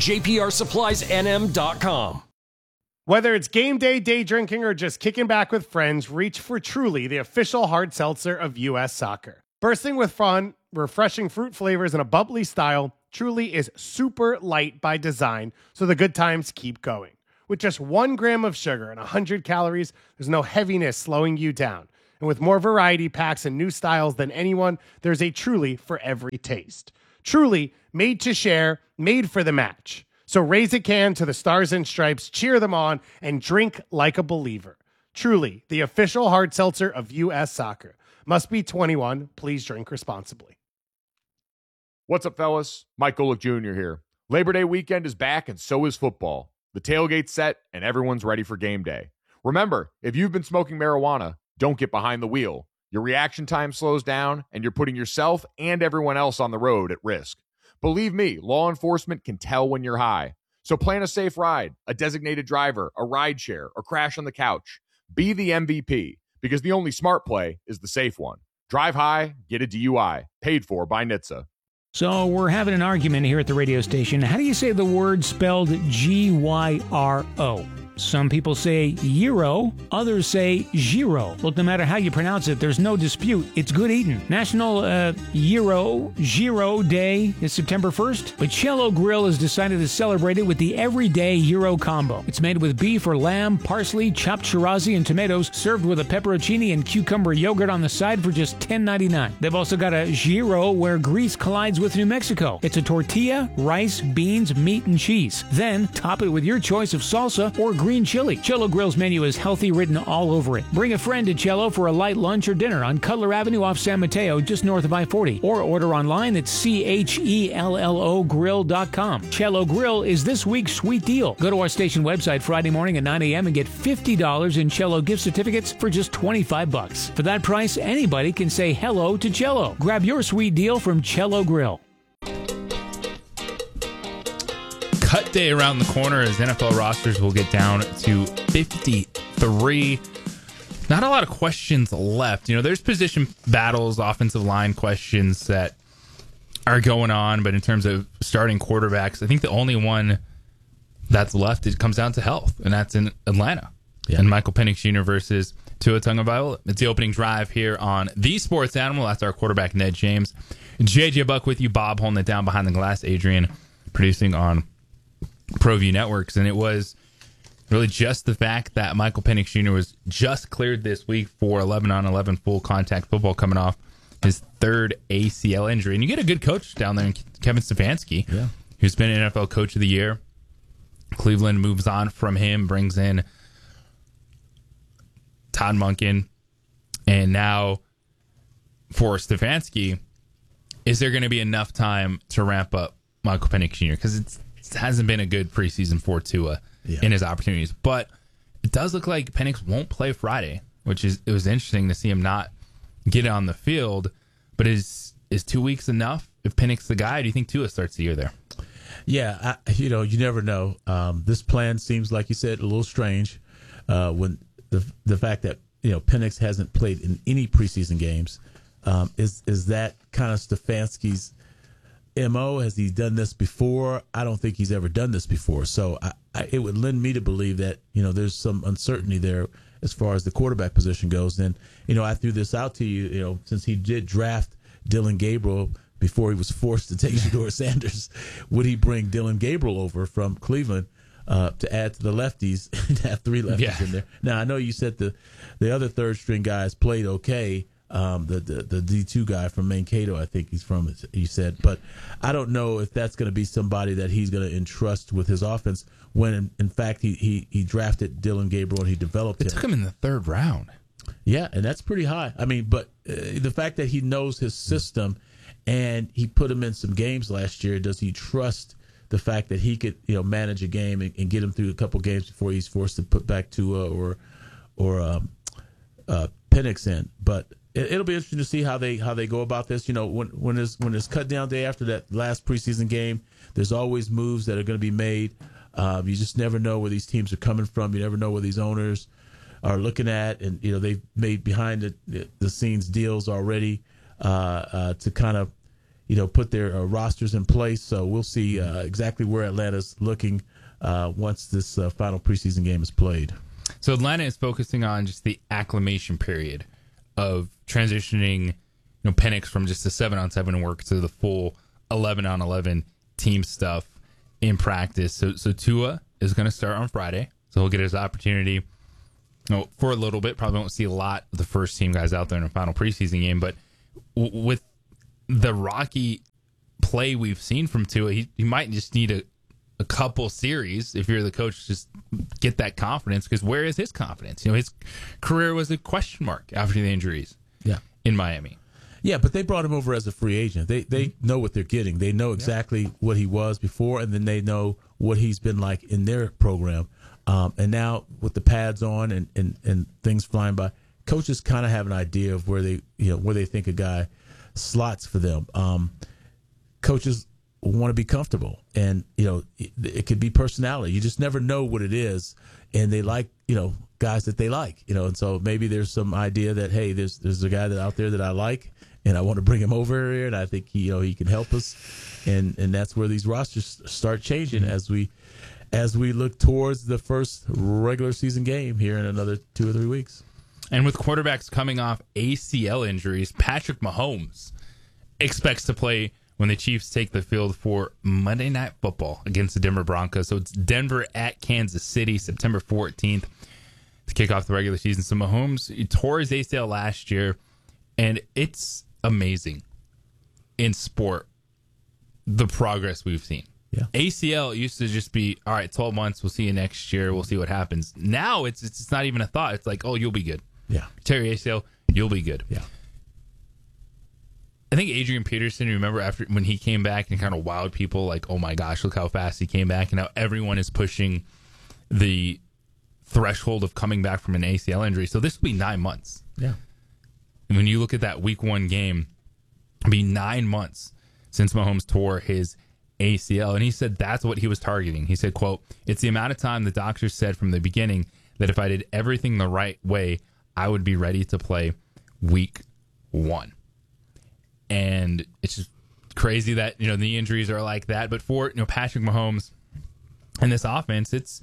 jprsuppliesnm.com. Whether it's game day, day drinking, or just kicking back with friends, reach for Truly, the official hard seltzer of U.S. Soccer. Bursting with fun, refreshing fruit flavors, and a bubbly style, Truly is super light by design, so the good times keep going. With just 1 gram of sugar and 100 calories, there's no heaviness slowing you down. And with more variety packs and new styles than anyone, there's a Truly for every taste. Truly, made to share, made for the match. So raise a can to the Stars and Stripes, cheer them on, and drink like a believer. Truly, the official hard seltzer of U.S. Soccer. Must be 21. Please drink responsibly. What's up, fellas? Mike Golick Jr. here. Labor Day weekend is back, and so is football. The tailgate's set, and everyone's ready for game day. Remember, if you've been smoking marijuana, don't get behind the wheel. Your reaction time slows down, and you're putting yourself and everyone else on the road at risk. Believe me, law enforcement can tell when you're high. So plan a safe ride, a designated driver, a ride share, or crash on the couch. Be the MVP, because the only smart play is the safe one. Drive high, get a DUI. Paid for by NHTSA. So we're having an argument here at the radio station. How do you say the word spelled G-Y-R-O? Some people say gyro, others say gyro. Look, no matter how you pronounce it, there's no dispute. It's good eating. National Gyro Day is September 1st, but Cello Grill has decided to celebrate it with the Everyday Gyro Combo. It's made with beef or lamb, parsley, chopped Shirazi, and tomatoes, served with a pepperoncini and cucumber yogurt on the side for just $10.99. They've also got a gyro where Greece collides with New Mexico. It's a tortilla, rice, beans, meat, and cheese. Then top it with your choice of salsa or green chili. Cello Grill's menu is healthy written all over it. Bring a friend to Cello for a light lunch or dinner on Cutler Avenue off San Mateo, just north of I-40. Or order online at CHELLOGrill.com. Cello Grill is this week's sweet deal. Go to our station website Friday morning at 9 a.m. and get $50 in Cello gift certificates for just $25. For that price, anybody can say hello to Cello. Grab your sweet deal from Cello Grill. Cut day around the corner as NFL rosters will get down to 53. Not a lot of questions left. You know, there's position battles, offensive line questions that are going on, but in terms of starting quarterbacks, I think the only one that's left, it comes down to health, and that's in Atlanta. Yeah. And Michael Penix Jr. versus Tua Tagovailoa. It's the opening drive here on The Sports Animal. That's our quarterback, Ned James. JJ Buck with you, Bob holding it down behind the glass, Adrian producing on ProView Networks, and it was really just the fact that Michael Penix Jr. was just cleared this week for 11-on-11 full contact football coming off his third ACL injury. And you get a good coach down there in Kevin Stefanski, who's been NFL Coach of the Year. Cleveland moves on from him, brings in Todd Monken, and now for Stefanski, is there going to be enough time to ramp up Michael Penix Jr.? Because it hasn't been a good preseason for Tua in his opportunities. But it does look like Penix won't play Friday, which is it was interesting to see him not get on the field. But is 2 weeks enough? If Penix the guy, do you think Tua starts the year there? Yeah, you never know. This plan seems, like you said, a little strange. When the fact that Penix hasn't played in any preseason games, is that kind of Stefanski's MO? Has he done this before? I don't think he's ever done this before. So it would lend me to believe that, there's some uncertainty there as far as the quarterback position goes. And, I threw this out to you, since he did draft Dylan Gabriel before he was forced to take Shedeur Sanders, would he bring Dylan Gabriel over from Cleveland to add to the lefties and have 3 lefties in there? Now, I know you said the other third string guys played okay. The D2 guy from Mankato, I think he's from, you said. But I don't know if that's going to be somebody that he's going to entrust with his offense when, in fact, he drafted Dylan Gabriel and he developed him. It took him in the 3rd round. Yeah, and that's pretty high. I mean, but the fact that he knows his system and he put him in some games last year, does he trust the fact that he could, manage a game and get him through a couple games before he's forced to put back Tua or Penix in? But it'll be interesting to see how they go about this. When there's cut down day after that last preseason game, there's always moves that are going to be made. You just never know where these teams are coming from. You never know where these owners are looking at, and they've made behind the scenes deals already to kind of put their rosters in place. So we'll see exactly where Atlanta's looking once this final preseason game is played. So Atlanta is focusing on just the acclimation period of transitioning, Penix from just the 7-on-7 work to the full 11-on-11 team stuff in practice. So Tua is going to start on Friday, so he'll get his opportunity for a little bit. Probably won't see a lot of the first team guys out there in a final preseason game, but with the rocky play we've seen from Tua, he might just need a couple series if you're the coach, just get that confidence, because where is his confidence? His career was a question mark after the injuries in Miami. Yeah, but they brought him over as a free agent. They know what they're getting. They know exactly what he was before, and then they know what he's been like in their program. And now with the pads on and things flying by, coaches kind of have an idea of where they think a guy slots for them. Coaches want to be comfortable, and it could be personality. You just never know what it is, and they like guys that they like, and so maybe there's some idea that, hey, there's a guy out there that I like, and I want to bring him over here, and I think he can help us, and that's where these rosters start changing as we look towards the first regular season game here in another 2 or 3 weeks. And with quarterbacks coming off ACL injuries, Patrick Mahomes expects to play when the Chiefs take the field for Monday Night Football against the Denver Broncos. So it's Denver at Kansas City, September 14th to kick off the regular season. So Mahomes tore his ACL last year, and it's amazing in sport the progress we've seen. Yeah. ACL used to just be, all right, 12 months, we'll see you next year, we'll see what happens. Now it's not even a thought. It's like, oh, you'll be good. Yeah. Tear your ACL, you'll be good. Yeah. I think Adrian Peterson, remember after when he came back and kind of wowed people, like, oh my gosh, look how fast he came back. And now everyone is pushing the threshold of coming back from an ACL injury. So this will be 9 months. Yeah. And when you look at that week 1 game, it'll be 9 months since Mahomes tore his ACL. And he said that's what he was targeting. He said, quote, "It's the amount of time the doctors said from the beginning that if I did everything the right way, I would be ready to play week 1. And it's just crazy that, the injuries are like that. But for, Patrick Mahomes and this offense, it's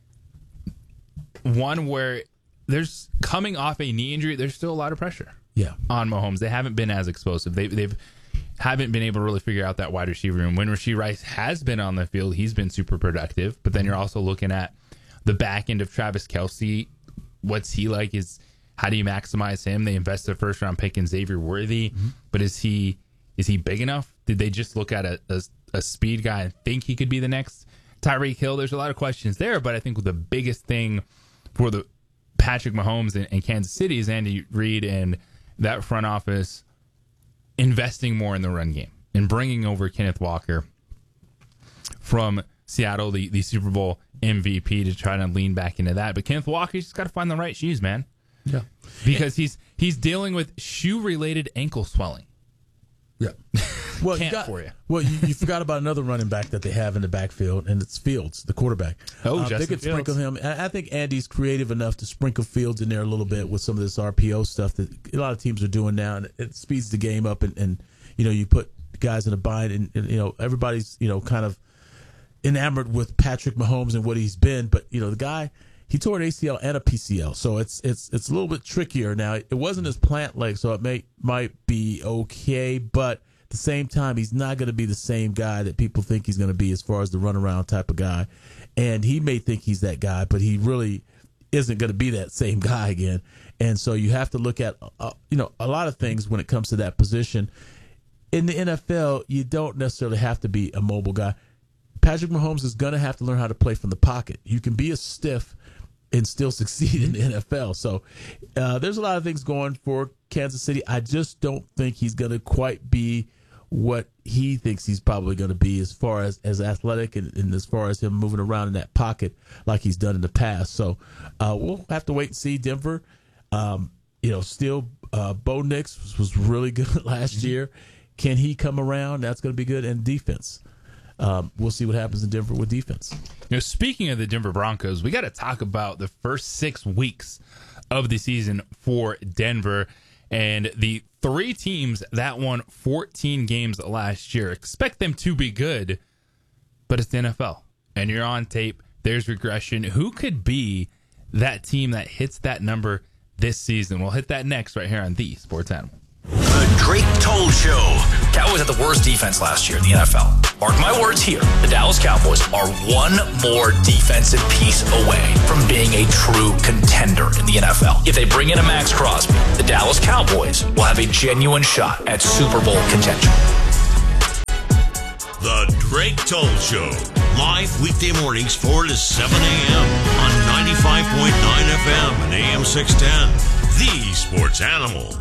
one where there's coming off a knee injury, there's still a lot of pressure on Mahomes. They haven't been as explosive. They've haven't been able to really figure out that wide receiver room. When Rashee Rice has been on the field, he's been super productive. But then you're also looking at the back end of Travis Kelce. What's he like? How do you maximize him? They invested a first-round pick in Xavier Worthy, but is he big enough? Did they just look at a speed guy and think he could be the next Tyreek Hill? There's a lot of questions there, but I think the biggest thing for the Patrick Mahomes and Kansas City is Andy Reid and that front office investing more in the run game and bringing over Kenneth Walker from Seattle, the Super Bowl MVP, to try to lean back into that. But Kenneth Walker's just got to find the right shoes, man. Yeah. Because he's dealing with shoe-related ankle swelling. Yeah. Well, for you. Well, you forgot about another running back that they have in the backfield, and it's Fields, the quarterback. They could sprinkle him. I think Andy's creative enough to sprinkle Fields in there a little bit with some of this RPO stuff that a lot of teams are doing now, and it speeds the game up. And you put guys in a bind, and everybody's kind of enamored with Patrick Mahomes and what he's been, but the guy. He tore an ACL and a PCL, so it's a little bit trickier now. It wasn't his plant leg, so it might be okay, but at the same time, he's not going to be the same guy that people think he's going to be as far as the runaround type of guy. And he may think he's that guy, but he really isn't going to be that same guy again. And so you have to look at a lot of things when it comes to that position. In the NFL, you don't necessarily have to be a mobile guy. Patrick Mahomes is going to have to learn how to play from the pocket. You can be a stiff and still succeed in the NFL. So there's a lot of things going for Kansas City. I just don't think he's going to quite be what he thinks he's probably going to be as far as athletic and as far as him moving around in that pocket like he's done in the past. So we'll have to wait and see. Denver, still Bo Nix was really good last year. Can he come around? That's going to be good. And defense. We'll see what happens in Denver with defense. Speaking of the Denver Broncos, we got to talk about the first 6 weeks of the season for Denver and the 3 teams that won 14 games last year. Expect them to be good, but it's the NFL. And you're on tape. There's regression. Who could be that team that hits that number this season? We'll hit that next right here on The Sports Animal. The Drake Toll Show. Cowboys had the worst defense last year in the NFL. Mark my words here. The Dallas Cowboys are one more defensive piece away from being a true contender in the NFL. If they bring in a Max Crosby, the Dallas Cowboys will have a genuine shot at Super Bowl contention. The Drake Toll Show. Live weekday mornings 4 to 7 a.m. on 95.9 FM and AM 610. The Sports Animal.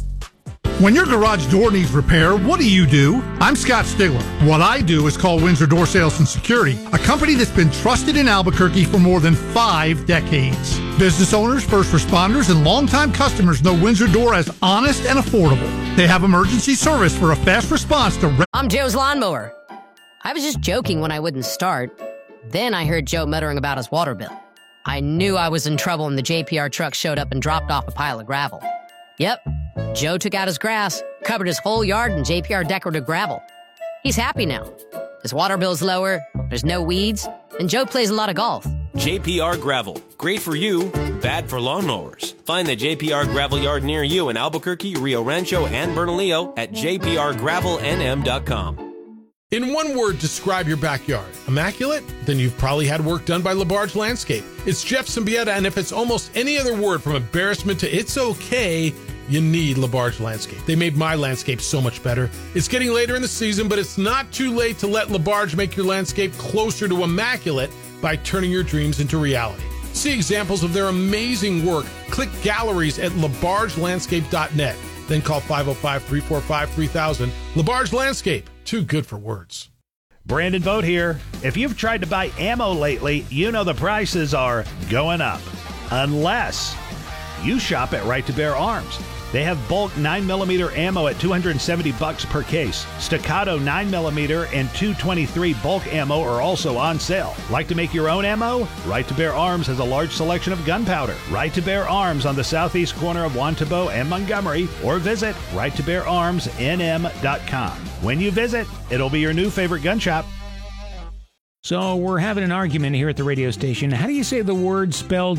When your garage door needs repair, what do? I'm Scott Stigler. What I do is call Windsor Door Sales and Security, a company that's been trusted in Albuquerque for more than 5 decades. Business owners, first responders, and longtime customers know Windsor Door as honest and affordable. They have emergency service for a fast response to... I'm Joe's lawnmower. I was just joking when I wouldn't start. Then I heard Joe muttering about his water bill. I knew I was in trouble when the JPR truck showed up and dropped off a pile of gravel. Yep. Joe took out his grass, covered his whole yard in JPR decorative gravel. He's happy now. His water bill's lower, there's no weeds, and Joe plays a lot of golf. JPR Gravel. Great for you, bad for lawnmowers. Find the JPR Gravel yard near you in Albuquerque, Rio Rancho, and Bernalillo at jprgravelnm.com. In one word, describe your backyard. Immaculate? Then you've probably had work done by Labarge Landscape. It's Jeff Symbieta, and if it's almost any other word from embarrassment to it's okay, you need Labarge Landscape. They made my landscape so much better. It's getting later in the season, but it's not too late to let Labarge make your landscape closer to immaculate by turning your dreams into reality. See examples of their amazing work. Click galleries at labargelandscape.net. Then call 505-345-3000. Labarge Landscape. Too good for words. Brandon Vogt here. If you've tried to buy ammo lately, you know the prices are going up. Unless you shop at Right to Bear Arms. They have bulk 9mm ammo at $270 per case. Staccato 9mm and .223 bulk ammo are also on sale. Like to make your own ammo? Right to Bear Arms has a large selection of gunpowder. Right to Bear Arms on the southeast corner of Wantabo and Montgomery, or visit righttobeararmsnm.com. When you visit, it'll be your new favorite gun shop. So we're having an argument here at the radio station. How do you say the word spelled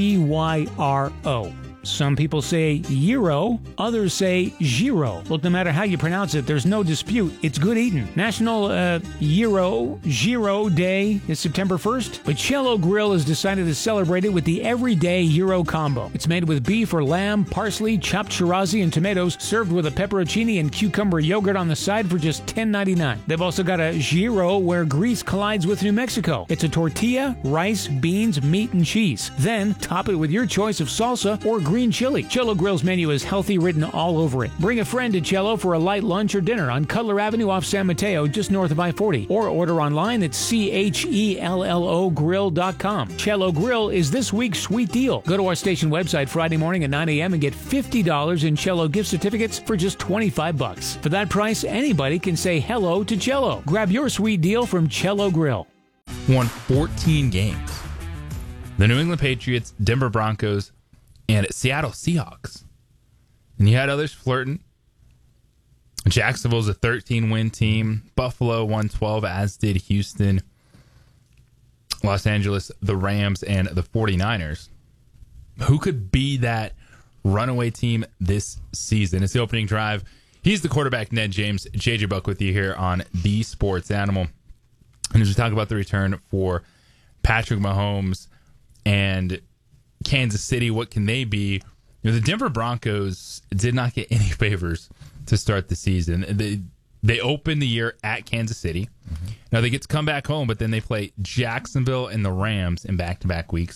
G-Y-R-O? Some people say gyro, others say gyro. Look, no matter how you pronounce it, there's no dispute. It's good eating. National Gyro Day is September 1st, but Cello Grill has decided to celebrate it with the Everyday Gyro Combo. It's made with beef or lamb, parsley, chopped Shirazi, and tomatoes, served with a pepperoncini and cucumber yogurt on the side for just $10.99. They've also got a gyro where grease collides with New Mexico. It's a tortilla, rice, beans, meat, and cheese. Then top it with your choice of salsa or green chili. Cello Grill's menu is healthy written all over it. Bring a friend to Cello for a light lunch or dinner on Cutler Avenue off San Mateo, just north of I-40. Or order online at CHELLO Grill.com. Cello Grill is this week's sweet deal. Go to our station website Friday morning at 9 a.m. and get $50 in Cello gift certificates for just $25. For that price, anybody can say hello to Cello. Grab your sweet deal from Cello Grill. Won 14 games. The New England Patriots, Denver Broncos, and Seattle Seahawks. And you had others flirting. Jacksonville's a 13-win team. Buffalo won 12, as did Houston. Los Angeles, the Rams, and the 49ers. Who could be that runaway team this season? It's the opening drive. He's the quarterback, Ned James. JJ Buck with you here on The Sports Animal. And as we talk about the return for Patrick Mahomes and Kansas City, what can they be? You know, the Denver Broncos did not get any favors to start the season. They opened the year at Kansas City. Mm-hmm. Now they get to come back home, but then they play Jacksonville and the Rams in back-to-back weeks.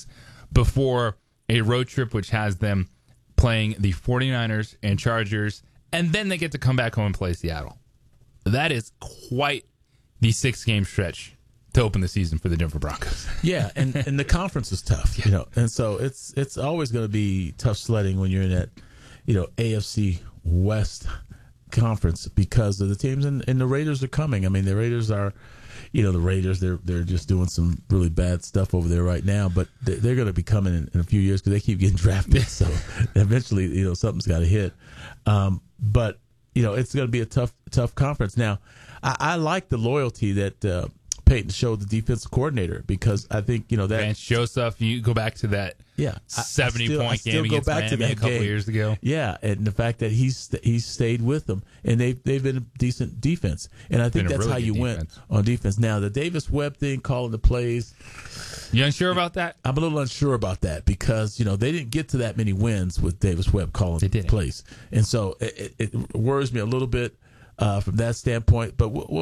before a road trip which has them playing the 49ers and Chargers, and then they get to come back home and play Seattle. That is quite the 6-game stretch to open the season for the Denver Broncos. Yeah, and the conference is tough, and so it's always going to be tough sledding when you're in that, AFC West conference because of the teams, and the Raiders are coming. I mean, the Raiders are, they're just doing some really bad stuff over there right now, but they're going to be coming in a few years because they keep getting drafted. So eventually, something's got to hit. But it's going to be a tough conference. Now, I like the loyalty that Peyton showed the defensive coordinator because I think that Vance Joseph. You go back to that 70-point game against Miami a couple years ago. Yeah, and the fact that he's stayed with them, and they've been a decent defense, and I think that's really how you went on defense. Now the Davis Webb thing, calling the plays. You unsure about that? I'm a little unsure about that because they didn't get to that many wins with Davis Webb calling the plays, and so it worries me a little bit from that standpoint. But